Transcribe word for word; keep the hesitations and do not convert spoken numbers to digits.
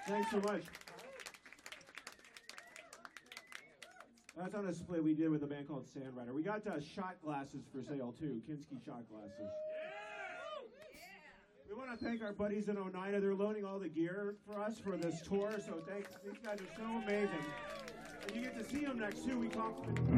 Thanks so much. That's on a split we did with a band called Sandrider. We got uh, shot glasses for sale too, Kinski shot glasses. We want to thank our buddies in Oneida. They're loaning all the gear for us for this tour, so thanks. These guys are so amazing. And you get to see them next too. We talked.